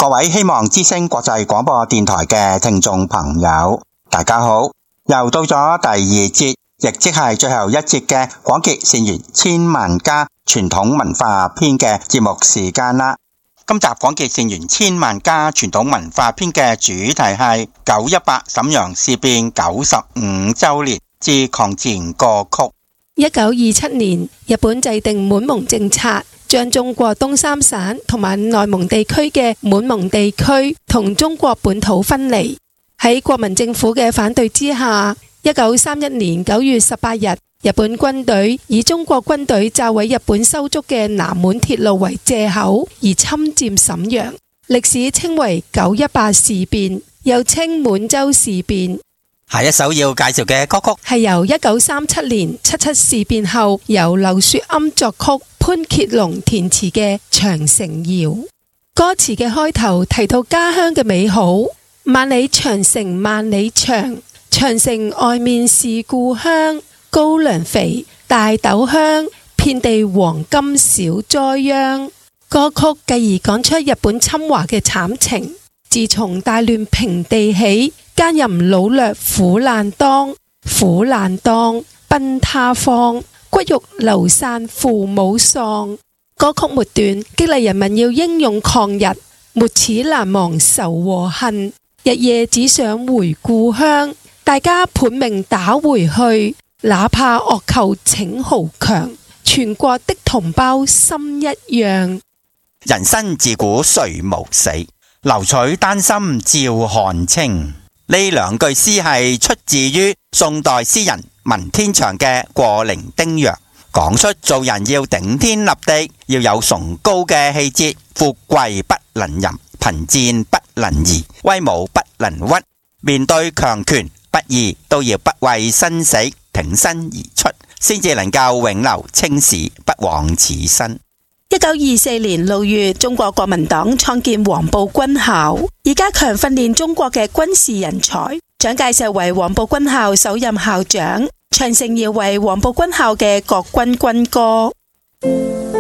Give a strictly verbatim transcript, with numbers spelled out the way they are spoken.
各位希望之聲國際廣播電台嘅聽眾朋友，大家好，又到咗第二節，亦即係最後一節嘅廣結善緣千萬家傳統文化篇嘅節目時間啦。今集廣結善緣千萬家傳統文化篇嘅主題係九一八瀋陽事變九十五周年之抗戰歌曲。 一九二七年，日本制定滿蒙政策，將中國東三省同埋內蒙地區嘅滿蒙地區同中國本土分離。喺國民政府嘅反對之下，一九三一年九月十八日，日本軍隊以中國軍隊炸毀日本修築嘅南滿鐵路為借口而侵佔瀋陽，歷史稱為九一八事變，又稱滿洲事變。 下一首要介紹嘅歌曲係由一九三七年七七事變後由劉雪庵作曲、潘傑龍填詞嘅《長城謠》。歌詞嘅開頭提到家鄉嘅美好，萬里長城萬里長，長城外面是故鄉，高粱肥，大豆香，遍地黃金小栽秧。歌曲繼而講出日本侵華嘅慘情。自從大亂平地起，奸淫擄掠苦難當，苦難當奔他方，骨肉流散父母喪。歌曲末段激勵人民要英勇抗日，沒齒難忘仇和恨，日夜只想回故鄉，大家拼命打回去，哪怕惡寇逞豪強，全國的同胞心一樣。 人生自古誰無死，留取丹心照汗青。呢兩句詩係出自於宋代詩人文天祥嘅《過零丁洋》，講出做人要頂天立地，要有崇高嘅氣節，富貴不能淫，貧賤不能移，威武不能屈。面對強權不義，都要不畏生死，挺身而出，先至能夠永留青史，不枉此生。 一九二四年六月，中國國民黨創建黃埔軍校，以加強訓練中國嘅軍事人才。蔣介石為黃埔軍校首任校長，長城謠為黃埔軍校嘅國軍軍歌。